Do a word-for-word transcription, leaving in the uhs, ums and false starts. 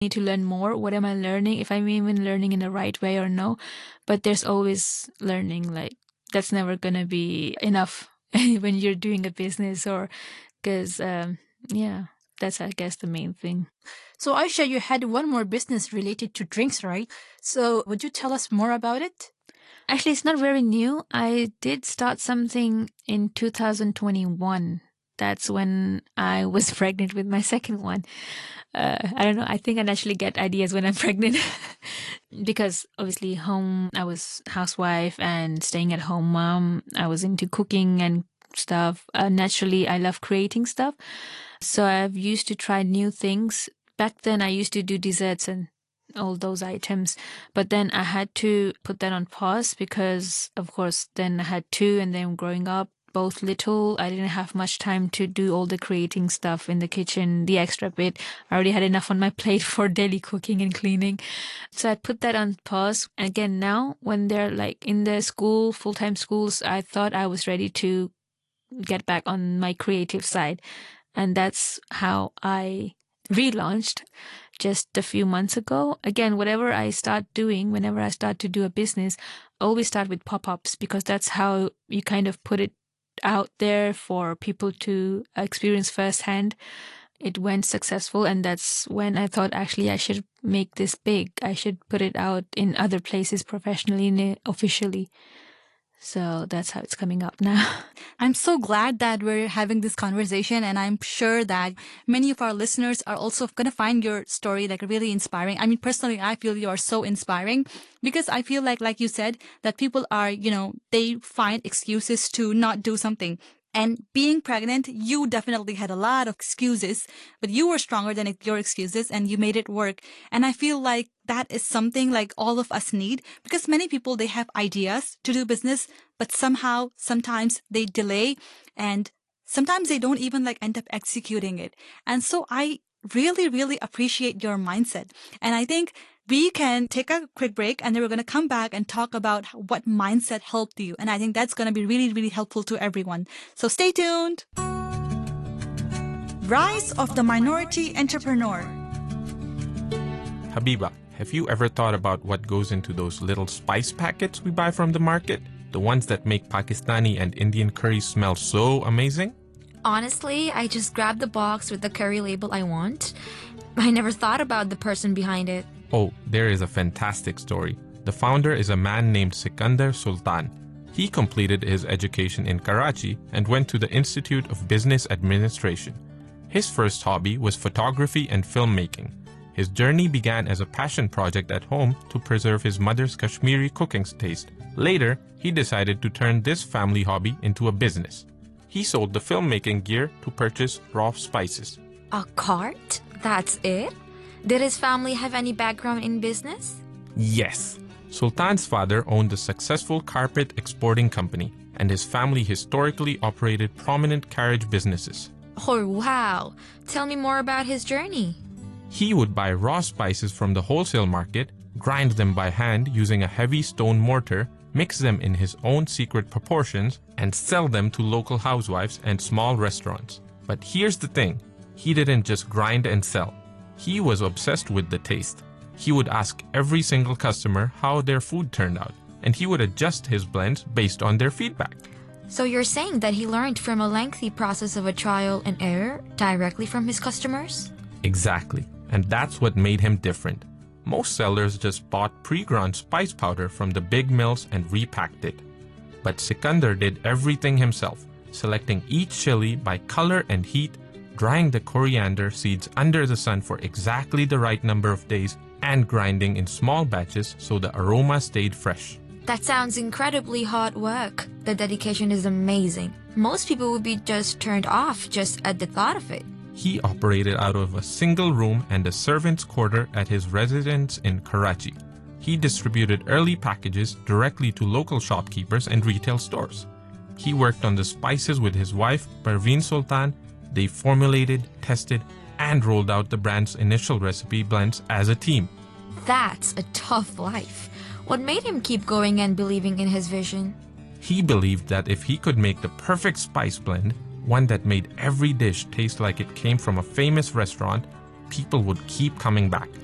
need to learn more. What am I learning? If I'm even learning in the right way or no. But there's always learning. Like, that's never going to be enough when you're doing a business or because, um, yeah, that's, I guess, the main thing. So Aisha, you had one more business related to drinks, right? So would you tell us more about it? Actually, it's not very new. I did start something in two thousand twenty-one. That's when I was pregnant with my second one. Uh, I don't know. I think I naturally get ideas when I'm pregnant because obviously home, I was housewife and staying at home mom. I was into cooking and stuff. Uh, naturally, I love creating stuff. So I've used to try new things. Back then, I used to do desserts and all those items. But then I had to put that on pause because, of course, then I had two and then growing up, both little. I didn't have much time to do all the creating stuff in the kitchen, the extra bit. I already had enough on my plate for daily cooking and cleaning. So I put that on pause. And again, now when they're like in the school, full-time schools, I thought I was ready to get back on my creative side. And that's how I relaunched just a few months ago. Again, whatever I start doing, whenever I start to do a business, I always start with pop-ups because that's how you kind of put it out there for people to experience firsthand. It went successful, and that's when I thought actually I should make this big. I should put it out in other places professionally and officially. So that's how it's coming up now. I'm so glad that we're having this conversation, and I'm sure that many of our listeners are also going to find your story like really inspiring. I mean, personally, I feel you are so inspiring because I feel like, like you said, that people are, you know, they find excuses to not do something. And being pregnant, you definitely had a lot of excuses, but you were stronger than your excuses and you made it work. And I feel like that is something like all of us need because many people, they have ideas to do business, but somehow, sometimes they delay and sometimes they don't even like end up executing it. And so I really, really appreciate your mindset. And I think we can take a quick break and then we're going to come back and talk about what mindset helped you. And I think that's going to be really, really helpful to everyone. So stay tuned. Rise of the Minority Entrepreneur. Habiba, have you ever thought about what goes into those little spice packets we buy from the market? The ones that make Pakistani and Indian curry smell so amazing? Honestly, I just grab the box with the curry label I want. I never thought about the person behind it. Oh, there is a fantastic story. The founder is a man named Sikandar Sultan. He completed his education in Karachi and went to the Institute of Business Administration. His first hobby was photography and filmmaking. His journey began as a passion project at home to preserve his mother's Kashmiri cooking taste. Later, he decided to turn this family hobby into a business. He sold the filmmaking gear to purchase raw spices. A cart? That's it? Did his family have any background in business? Yes. Sultan's father owned a successful carpet exporting company, and his family historically operated prominent carriage businesses. Oh, wow. Tell me more about his journey. He would buy raw spices from the wholesale market, grind them by hand using a heavy stone mortar, mix them in his own secret proportions, and sell them to local housewives and small restaurants. But here's the thing. He didn't just grind and sell. He was obsessed with the taste. He would ask every single customer how their food turned out, and he would adjust his blends based on their feedback. So you're saying that he learned from a lengthy process of a trial and error directly from his customers? Exactly, and that's what made him different. Most sellers just bought pre-ground spice powder from the big mills and repacked it. But Sikandar did everything himself, selecting each chili by color and heat, drying the coriander seeds under the sun for exactly the right number of days, and grinding in small batches so the aroma stayed fresh. That sounds incredibly hard work. The dedication is amazing. Most people would be just turned off just at the thought of it. He operated out of a single room and a servant's quarter at his residence in Karachi. He distributed early packages directly to local shopkeepers and retail stores. He worked on the spices with his wife, Parveen Sultan. They formulated, tested, and rolled out the brand's initial recipe blends as a team. That's a tough life. What made him keep going and believing in his vision? He believed that if he could make the perfect spice blend, one that made every dish taste like it came from a famous restaurant, people would keep coming back.